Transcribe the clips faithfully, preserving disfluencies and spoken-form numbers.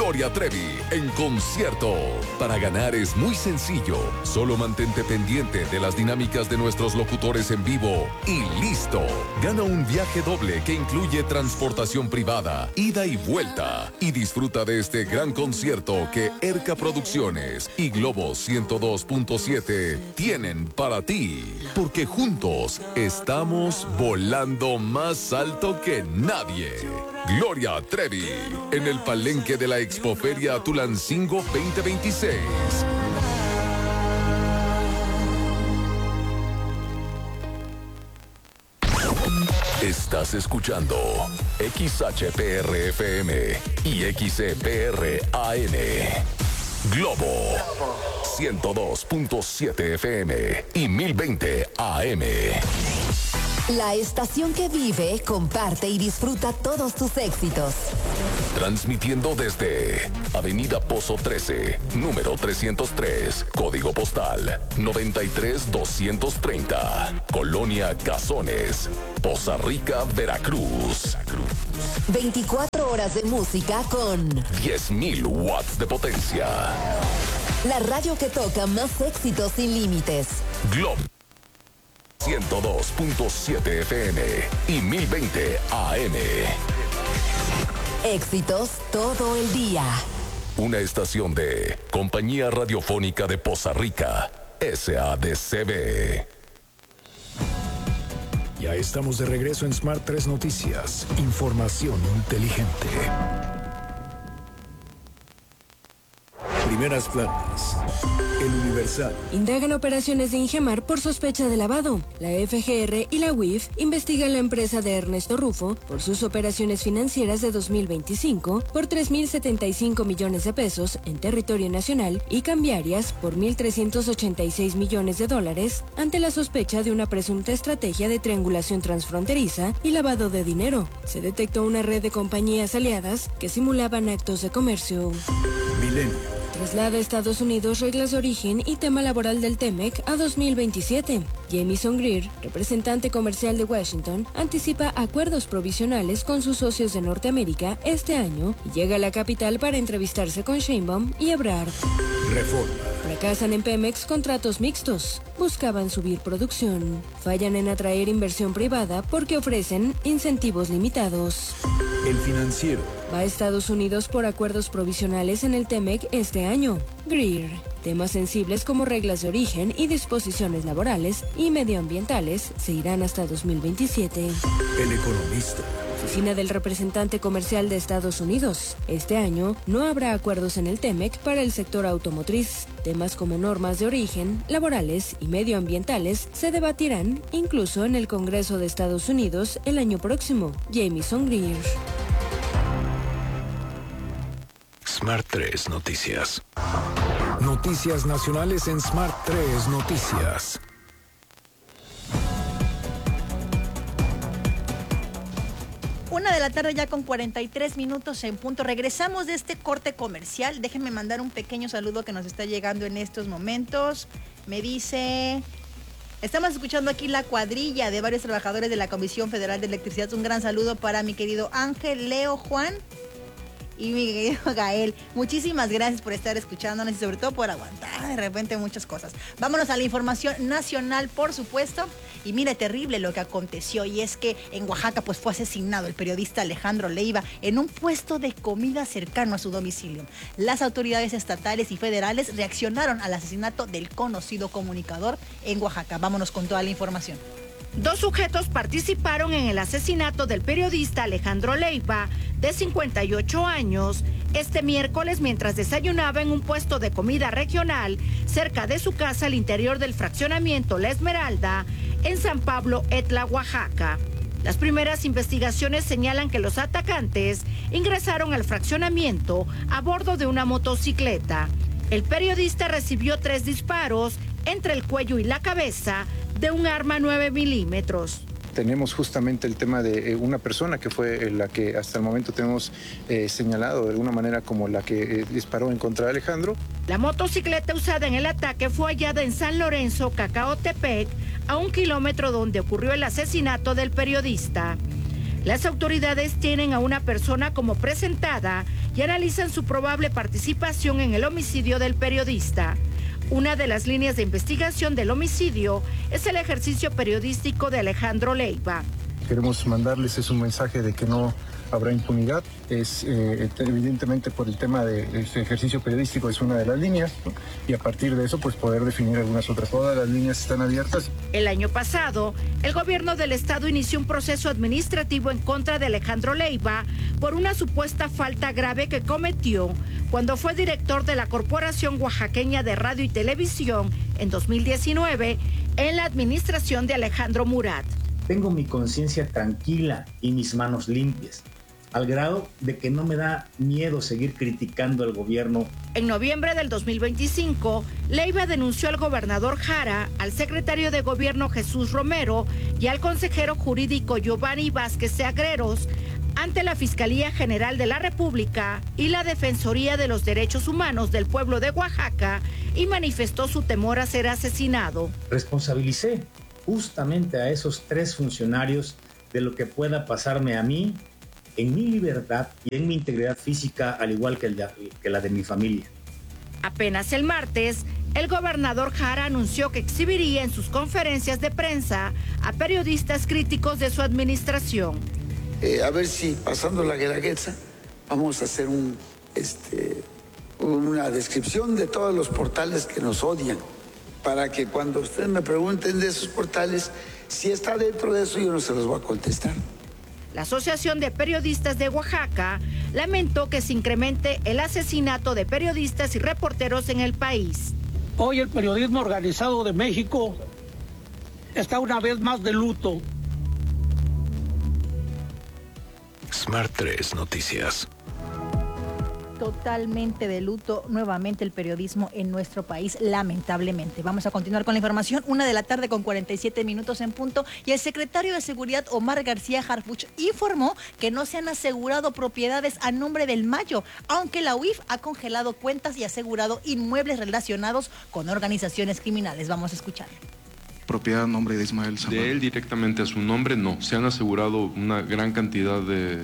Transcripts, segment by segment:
Gloria Trevi en concierto. Para ganar es muy sencillo. Solo mantente pendiente de las dinámicas de nuestros locutores en vivo y listo. Gana un viaje doble que incluye transportación privada, ida y vuelta. Y disfruta de este gran concierto que Erca Producciones y Globo ciento dos punto siete tienen para ti. Porque juntos estamos volando más alto que nadie. Gloria Trevi, en el palenque de la Expoferia Tulancingo veinte veintiséis. Estás escuchando X H P R F M y X E P R A N. Globo ciento dos punto siete F M y mil veinte A M. La estación que vive, comparte y disfruta todos tus éxitos. Transmitiendo desde Avenida Pozo trece, número trescientos tres, código postal noventa y tres doscientos treinta, Colonia Cazones, Poza Rica, Veracruz. veinticuatro horas de música con diez mil watts de potencia. La radio que toca más éxitos sin límites. Globo ciento dos punto siete F M y mil veinte A M. Éxitos todo el día. Una estación de Compañía Radiofónica de Poza Rica, S A D C B. Ya estamos de regreso en Smart tres Noticias. Información inteligente. Primeras planas. El Universal. Indagan operaciones de Ingemar por sospecha de lavado. La F G R y la U I F investigan la empresa de Ernesto Rufo por sus operaciones financieras de dos mil veinticinco por tres mil setenta y cinco millones de pesos en territorio nacional y cambiarias por mil trescientos ochenta y seis millones de dólares ante la sospecha de una presunta estrategia de triangulación transfronteriza y lavado de dinero. Se detectó una red de compañías aliadas que simulaban actos de comercio. Milenio. Traslada a Estados Unidos reglas de origen y tema laboral del TEMEC a dos mil veintisiete. Jamieson Greer, representante comercial de Washington, anticipa acuerdos provisionales con sus socios de Norteamérica este año y llega a la capital para entrevistarse con Sheinbaum y Ebrard. Reforma. Fracasan en Pemex contratos mixtos. Buscaban subir producción. Fallan en atraer inversión privada porque ofrecen incentivos limitados. El Financiero. Va a Estados Unidos por acuerdos provisionales en el TEMEC este año. Greer. Temas sensibles como reglas de origen y disposiciones laborales y medioambientales se irán hasta dos mil veintisiete. El Economista. Oficina del representante comercial de Estados Unidos. Este año no habrá acuerdos en el TEMEC para el sector automotriz. Temas como normas de origen, laborales y medioambientales se debatirán incluso en el Congreso de Estados Unidos el año próximo. Jamieson Greer. Smart tres Noticias. Noticias nacionales en Smart tres Noticias. Una de la tarde ya con cuarenta y tres minutos en punto. Regresamos de este corte comercial. Déjenme mandar un pequeño saludo que nos está llegando en estos momentos. Me dice... Estamos escuchando aquí la cuadrilla de varios trabajadores de la Comisión Federal de Electricidad. Un gran saludo para mi querido Ángel, Leo, Juan y mi querido Gael. Muchísimas gracias por estar escuchándonos y sobre todo por aguantar de repente muchas cosas. Vámonos a la información nacional, por supuesto. Y mire, terrible lo que aconteció, y es que en Oaxaca pues fue asesinado el periodista Alejandro Leiva en un puesto de comida cercano a su domicilio. Las autoridades estatales y federales reaccionaron al asesinato del conocido comunicador en Oaxaca. Vámonos con toda la información. Dos sujetos participaron en el asesinato del periodista Alejandro Leiva, de cincuenta y ocho años, este miércoles mientras desayunaba en un puesto de comida regional cerca de su casa al interior del fraccionamiento La Esmeralda, en San Pablo, Etla, Oaxaca. Las primeras investigaciones señalan que los atacantes ingresaron al fraccionamiento a bordo de una motocicleta. El periodista recibió tres disparos entre el cuello y la cabeza de un arma nueve milímetros. Tenemos justamente el tema de una persona que fue la que hasta el momento tenemos eh, señalado de alguna manera como la que eh, disparó en contra de Alejandro. La motocicleta usada en el ataque fue hallada en San Lorenzo, Cacaotepec, a un kilómetro donde ocurrió el asesinato del periodista. Las autoridades tienen a una persona como presentada y analizan su probable participación en el homicidio del periodista. Una de las líneas de investigación del homicidio es el ejercicio periodístico de Alejandro Leiva. Queremos mandarles es un mensaje de que no habrá impunidad. Es eh, evidentemente por el tema de este ejercicio periodístico es una de las líneas, ¿no? Y a partir de eso pues poder definir algunas otras. Todas las líneas están abiertas. El año pasado, el gobierno del estado inició un proceso administrativo en contra de Alejandro Leiva por una supuesta falta grave que cometió cuando fue director de la Corporación Oaxaqueña de Radio y Televisión en dos mil diecinueve en la administración de Alejandro Murat. Tengo mi conciencia tranquila y mis manos limpias, al grado de que no me da miedo seguir criticando al gobierno. En noviembre del dos mil veinticinco, Leiva denunció al gobernador Jara, al secretario de gobierno Jesús Romero y al consejero jurídico Giovanni Vázquez Seagreros ante la Fiscalía General de la República y la Defensoría de los Derechos Humanos del pueblo de Oaxaca y manifestó su temor a ser asesinado. Responsabilicé justamente a esos tres funcionarios de lo que pueda pasarme a mí, en mi libertad y en mi integridad física, al igual que, el de, que la de mi familia. Apenas el martes, el gobernador Jara anunció que exhibiría en sus conferencias de prensa a periodistas críticos de su administración. Eh, a ver si pasando la Guelaguetza vamos a hacer un, este, una descripción de todos los portales que nos odian, para que cuando ustedes me pregunten de esos portales, si está dentro de eso, yo no se los voy a contestar. La Asociación de Periodistas de Oaxaca lamentó que se incremente el asesinato de periodistas y reporteros en el país. Hoy el periodismo organizado de México está una vez más de luto. Smart tres Noticias. Totalmente de luto nuevamente el periodismo en nuestro país, lamentablemente. Vamos a continuar con la información. Una de la tarde con cuarenta y siete minutos en punto. Y el secretario de Seguridad, Omar García Harfuch, informó que no se han asegurado propiedades a nombre del Mayo, aunque la U I F ha congelado cuentas y asegurado inmuebles relacionados con organizaciones criminales. Vamos a escuchar. Propiedad a nombre de Ismael Zambada. De él directamente a su nombre, no. Se han asegurado una gran cantidad de...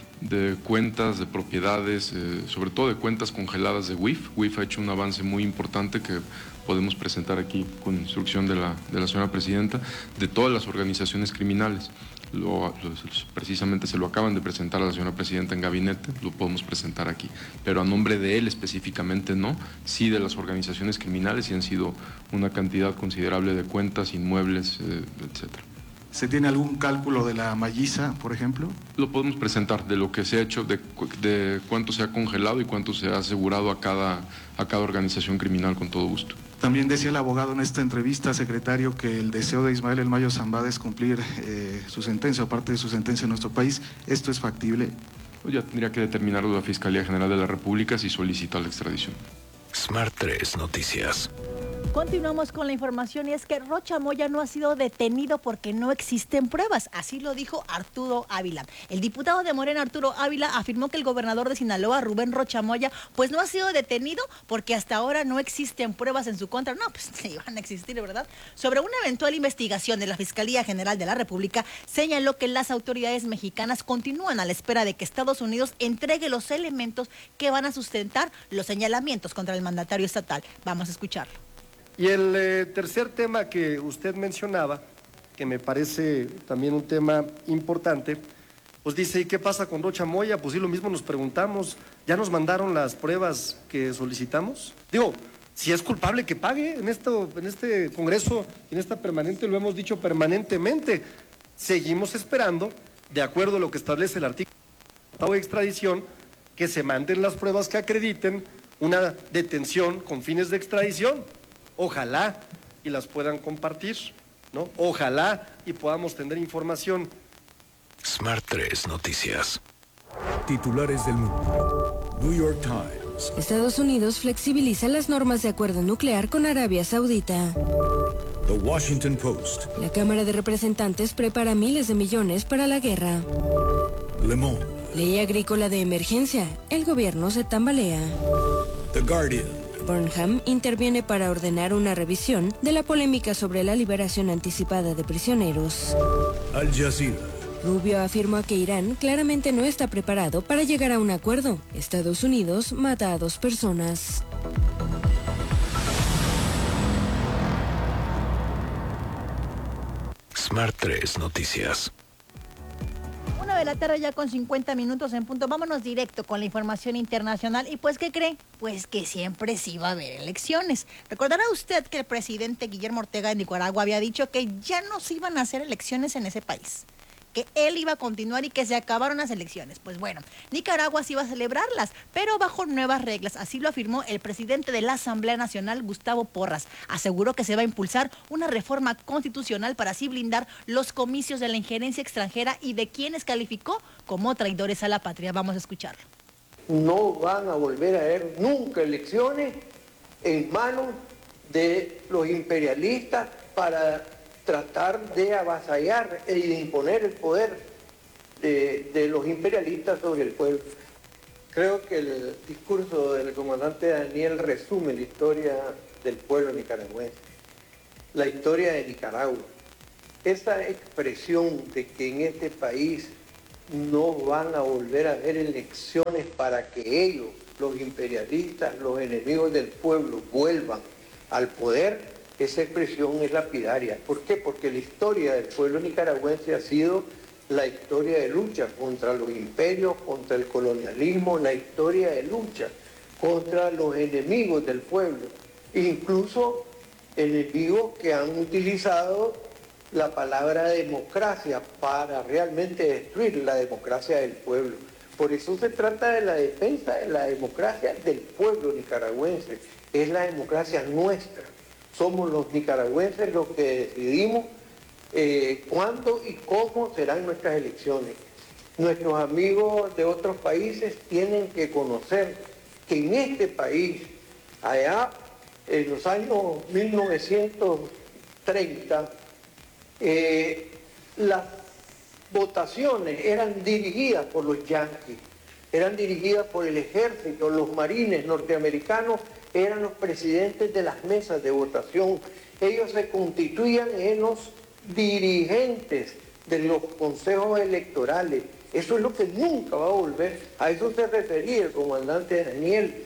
de cuentas, de propiedades, eh, sobre todo de cuentas congeladas de U I F. U I F ha hecho un avance muy importante que podemos presentar aquí con instrucción de la, de la señora presidenta, de todas las organizaciones criminales. Lo, lo, precisamente se lo acaban de presentar a la señora presidenta en gabinete, lo podemos presentar aquí, pero a nombre de él específicamente no, sí de las organizaciones criminales, y han sido una cantidad considerable de cuentas, inmuebles, eh, etcétera. ¿Se tiene algún cálculo de la malliza, por ejemplo? Lo podemos presentar, de lo que se ha hecho, de, de cuánto se ha congelado y cuánto se ha asegurado a cada, a cada organización criminal, con todo gusto. También decía el abogado en esta entrevista, secretario, que el deseo de Ismael El Mayo Zambada es cumplir eh, su sentencia o parte de su sentencia en nuestro país. ¿Esto es factible? Pues ya tendría que determinarlo la Fiscalía General de la República si solicita la extradición. Smart tres Noticias. Continuamos con la información y es que Rocha Moya no ha sido detenido porque no existen pruebas, así lo dijo Arturo Ávila. El diputado de Morena, Arturo Ávila, afirmó que el gobernador de Sinaloa, Rubén Rocha Moya, pues no ha sido detenido porque hasta ahora no existen pruebas en su contra. No, pues ni van a existir, ¿verdad? Sobre una eventual investigación de la Fiscalía General de la República, señaló que las autoridades mexicanas continúan a la espera de que Estados Unidos entregue los elementos que van a sustentar los señalamientos contra el mandatario estatal. Vamos a escucharlo. Y el eh, tercer tema que usted mencionaba, que me parece también un tema importante, pues dice, ¿y qué pasa con Rocha Moya? Pues sí, lo mismo nos preguntamos, ¿ya nos mandaron las pruebas que solicitamos? Digo, si es culpable que pague en, esto, en este Congreso, en esta permanente, lo hemos dicho permanentemente. Seguimos esperando, de acuerdo a lo que establece el artículo de extradición, que se manden las pruebas que acrediten una detención con fines de extradición. Ojalá y las puedan compartir, ¿no? Ojalá y podamos tener información. Smart tres Noticias. Titulares del mundo. New York Times. Estados Unidos flexibiliza las normas de acuerdo nuclear con Arabia Saudita. The Washington Post. La Cámara de Representantes prepara miles de millones para la guerra. Le Monde. Ley agrícola de emergencia. El gobierno se tambalea. The Guardian. Burnham interviene para ordenar una revisión de la polémica sobre la liberación anticipada de prisioneros. Al Jazeera. Rubio afirmó que Irán claramente no está preparado para llegar a un acuerdo. Estados Unidos mata a dos personas. Smart tres Noticias. Una de la tarde ya con cincuenta minutos en punto. Vámonos directo con la información internacional. ¿Y pues qué cree? Pues que siempre sí va a haber elecciones. Recordará usted que el presidente Guillermo Ortega de Nicaragua había dicho que ya no se iban a hacer elecciones en ese país, que él iba a continuar y que se acabaron las elecciones. Pues bueno, Nicaragua sí iba a celebrarlas, pero bajo nuevas reglas. Así lo afirmó el presidente de la Asamblea Nacional, Gustavo Porras. Aseguró que se va a impulsar una reforma constitucional para así blindar los comicios de la injerencia extranjera y de quienes calificó como traidores a la patria. Vamos a escucharlo. No van a volver a haber nunca elecciones en manos de los imperialistas para tratar de avasallar e de imponer el poder de, de los imperialistas sobre el pueblo. Creo que el discurso del comandante Daniel resume la historia del pueblo nicaragüense, la historia de Nicaragua. Esa expresión de que en este país no van a volver a haber elecciones para que ellos, los imperialistas, los enemigos del pueblo, vuelvan al poder, esa expresión es lapidaria. ¿Por qué? Porque la historia del pueblo nicaragüense ha sido la historia de lucha contra los imperios, contra el colonialismo, la historia de lucha contra los enemigos del pueblo, incluso enemigos que han utilizado la palabra democracia para realmente destruir la democracia del pueblo. Por eso se trata de la defensa de la democracia del pueblo nicaragüense, es la democracia nuestra. Somos los nicaragüenses los que decidimos eh, cuándo y cómo serán nuestras elecciones. Nuestros amigos de otros países tienen que conocer que en este país, allá en los años mil novecientos treinta, eh, las votaciones eran dirigidas por los yanquis, eran dirigidas por el ejército, los marines norteamericanos eran los presidentes de las mesas de votación. Ellos se constituían en los dirigentes de los consejos electorales. Eso es lo que nunca va a volver. A eso se refería el comandante Daniel.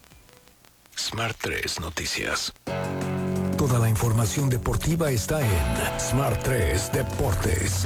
Smart tres Noticias. Toda la información deportiva está en Smart tres Deportes.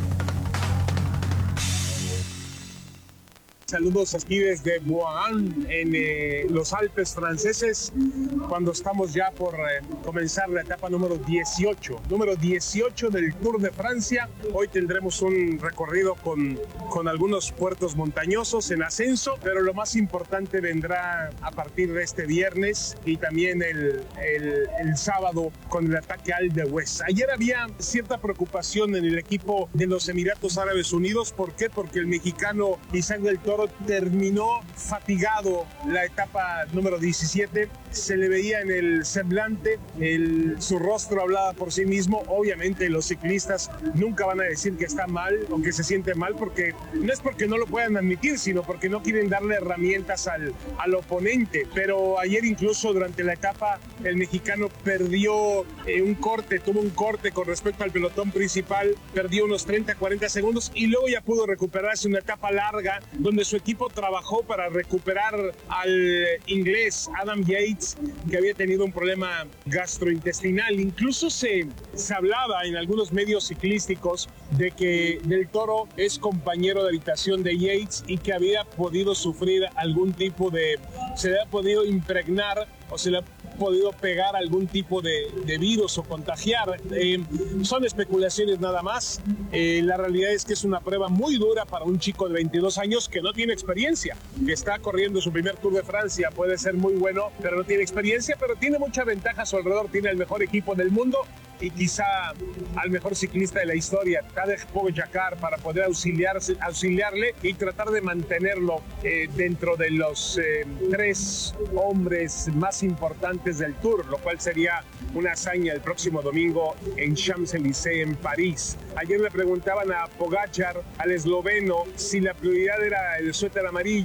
Saludos aquí desde Bohain, en eh, los Alpes franceses, cuando estamos ya por eh, comenzar la etapa número dieciocho. Número dieciocho del Tour de Francia. Hoy tendremos un recorrido con, con algunos puertos montañosos en ascenso, pero lo más importante vendrá a partir de este viernes y también el, el, el sábado con el ataque al de West. Ayer había cierta preocupación en el equipo de los Emiratos Árabes Unidos. ¿Por qué? Porque el mexicano Isaac del Toro terminó fatigado la etapa número diecisiete, se le veía en el semblante, el, su rostro hablaba por sí mismo. Obviamente los ciclistas nunca van a decir que está mal o que se siente mal, porque no es porque no lo puedan admitir, sino porque no quieren darle herramientas al, al oponente. Pero ayer incluso durante la etapa el mexicano perdió eh, un corte, tuvo un corte con respecto al pelotón principal, perdió unos treinta, cuarenta segundos y luego ya pudo recuperarse una etapa larga donde su equipo trabajó para recuperar al inglés Adam Yates, que había tenido un problema gastrointestinal. Incluso se, se hablaba en algunos medios ciclísticos de que Del Toro es compañero de habitación de Yates y que había podido sufrir algún tipo de, se le ha podido impregnar o se le ha podido pegar algún tipo de, de virus o contagiar. Eh, son especulaciones nada más. Eh, la realidad es que es una prueba muy dura para un chico de veintidós años que no tiene experiencia, que está corriendo su primer Tour de Francia. Puede ser muy bueno, pero no tiene experiencia, pero tiene mucha ventaja a su alrededor. Tiene el mejor equipo del mundo y quizá al mejor ciclista de la historia, Tadej Pogačar, para poder auxiliarse, auxiliarle y tratar de mantenerlo eh, dentro de los eh, tres hombres más importantes del Tour, lo cual sería una hazaña el próximo domingo en Champs-Élysées, en París. Ayer le preguntaban a Pogačar, al esloveno, si la prioridad era el suéter amarillo,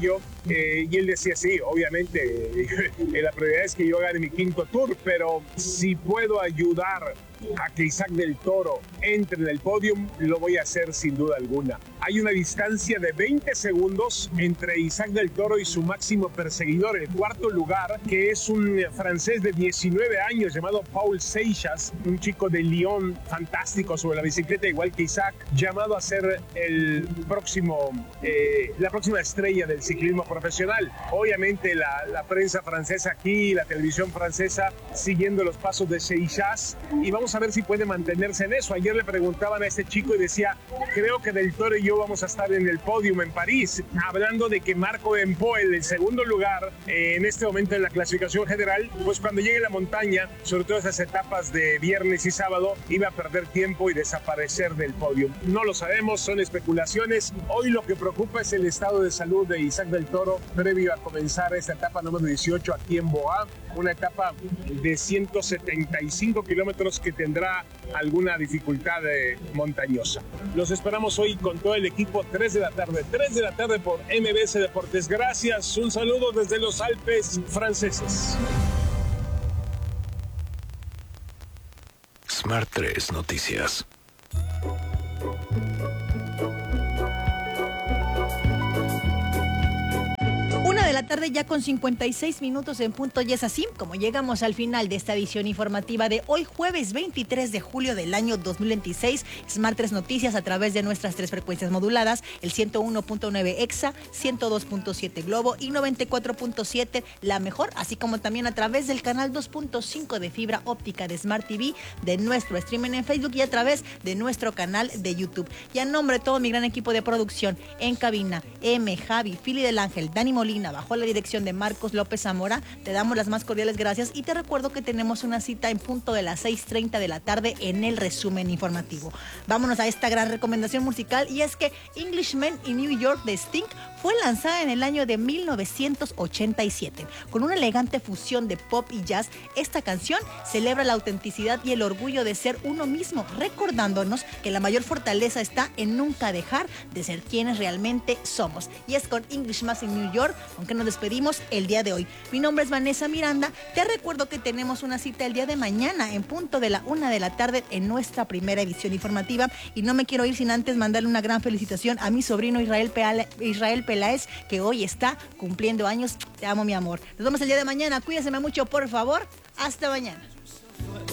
Eh, y él decía, sí, obviamente, eh, la prioridad es que yo gane mi quinto tour, pero si puedo ayudar a que Isaac del Toro entre en el podium, lo voy a hacer sin duda alguna. Hay una distancia de veinte segundos entre Isaac del Toro y su máximo perseguidor, el cuarto lugar, que es un francés de diecinueve años llamado Paul Seixas, un chico de Lyon fantástico sobre la bicicleta, igual que Isaac, llamado a ser el próximo, eh, la próxima estrella del ciclismo profesional. Obviamente la, la prensa francesa aquí, la televisión francesa, siguiendo los pasos de Seixas, y vamos a ver si puede mantenerse en eso. Ayer le preguntaban a este chico y decía, creo que Del Toro y yo vamos a estar en el podium en París, hablando de que Marco Benpoel, el segundo lugar eh, en este momento en la clasificación general, pues cuando llegue la montaña, sobre todo esas etapas de viernes y sábado, iba a perder tiempo y desaparecer del podium. No lo sabemos, son especulaciones. Hoy lo que preocupa es el estado de salud de Isaac del Toro previo a comenzar esta etapa número dieciocho aquí en Boa, una etapa de ciento setenta y cinco kilómetros que tendrá alguna dificultad eh, montañosa. Los esperamos hoy con todo el equipo, tres de la tarde, tres de la tarde por M B S Deportes. Gracias, un saludo desde los Alpes franceses. Smart tres Noticias. Una de la tarde ya con cincuenta y seis minutos en punto, y es así como llegamos al final de esta edición informativa de hoy jueves veintitrés de julio del año dos mil veintiséis. Smart tres Noticias a través de nuestras tres frecuencias moduladas, el ciento uno punto nueve Exa, ciento dos punto siete Globo y noventa y cuatro punto siete La Mejor, así como también a través del canal dos punto cinco de fibra óptica de Smart T V, de nuestro streaming en Facebook y a través de nuestro canal de YouTube. Y a nombre de todo mi gran equipo de producción, en cabina, M, Javi, Fili del Ángel, Dani Molina, bajo la dirección de Marcos López Zamora, te damos las más cordiales gracias y te recuerdo que tenemos una cita en punto de las seis treinta de la tarde en el resumen informativo. Vámonos a esta gran recomendación musical, y es que Englishman in New York de Sting fue lanzada en el año de mil novecientos ochenta y siete. Con una elegante fusión de pop y jazz, esta canción celebra la autenticidad y el orgullo de ser uno mismo, recordándonos que la mayor fortaleza está en nunca dejar de ser quienes realmente somos. Y es con Englishman in New York, aunque nos despedimos el día de hoy. Mi nombre es Vanessa Miranda. Te recuerdo que tenemos una cita el día de mañana en punto de la una de la tarde en nuestra primera edición informativa. Y no me quiero ir sin antes mandarle una gran felicitación a mi sobrino Israel, Peala, Israel Peláez, que hoy está cumpliendo años. Te amo, mi amor. Nos vemos el día de mañana. Cuídense mucho, por favor. Hasta mañana.